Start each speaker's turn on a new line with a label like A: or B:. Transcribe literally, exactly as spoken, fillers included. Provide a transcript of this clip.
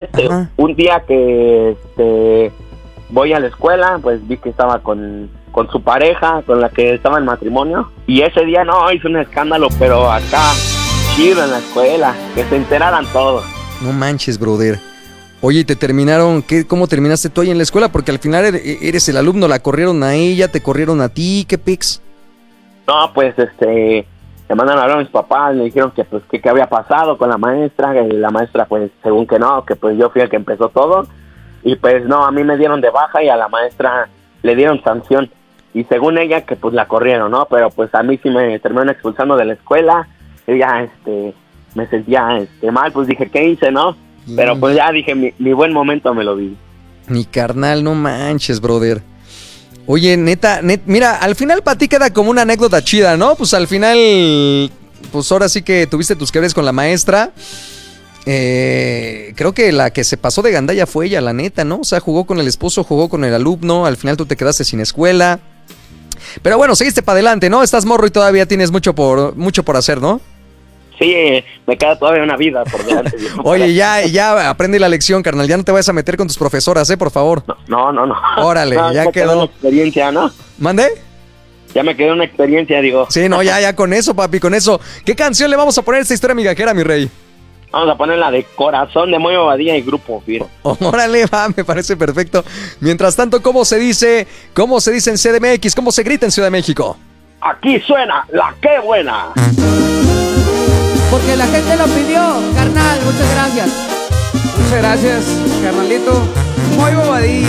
A: este, un día que este, voy a la escuela, pues vi que estaba con, con su pareja, con la que estaba en matrimonio. Y ese día no, hizo un escándalo, pero acá, chido en la escuela, que se enteraran todos.
B: No manches, brother. Oye, ¿y te terminaron? ¿Qué, ¿Cómo terminaste tú ahí en la escuela? Porque al final eres el alumno, la corrieron a ella, te corrieron a ti, ¿qué pics?
A: No, pues, este, me mandaron a hablar a mis papás, me dijeron que, pues, que qué había pasado con la maestra, que la maestra, pues, según que no, que, pues, yo fui el que empezó todo, y, pues, no, a mí me dieron de baja y a la maestra le dieron sanción, y según ella, que, pues, la corrieron, ¿no? Pero, pues, a mí sí me terminaron expulsando de la escuela, y ya, este, me sentía, este, mal, pues, dije, ¿qué hice, no? Pero pues ya dije, mi, mi buen momento me lo vi.
B: Mi carnal, no manches, brother. Oye, neta, net, mira, al final para ti queda como una anécdota chida, ¿no? Pues al final, pues ahora sí que tuviste tus quebres con la maestra. Eh, creo que la que se pasó de gandalla fue ella, la neta, ¿no? O sea, jugó con el esposo, jugó con el alumno, al final tú te quedaste sin escuela. Pero bueno, seguiste para adelante, ¿no? Estás morro y todavía tienes mucho por, mucho por hacer, ¿no?
A: Sí, me queda todavía una vida por delante.
B: Oye, ya, ya aprende la lección, carnal. Ya no te vayas a meter con tus profesoras, ¿eh? Por favor.
A: No, no, no.
B: Órale,
A: no,
B: ya
A: me
B: quedó.
A: una experiencia, ¿no?
B: ¿Mande?
A: Ya me quedó una experiencia, digo.
B: Sí, no, ya, ya con eso, papi, con eso. ¿Qué canción le vamos a poner a esta historia migajera, mi rey?
A: Vamos a poner la de Corazón de Moy Bobadilla y Grupo Firme.
B: Órale, va, me parece perfecto. Mientras tanto, ¿cómo se dice? ¿Cómo se dice en C D M X? ¿Cómo se grita en Ciudad de México?
A: Aquí suena la que buena.
C: Porque la gente lo pidió, carnal, muchas gracias.
D: Muchas gracias, carnalito. Moy Bobadilla.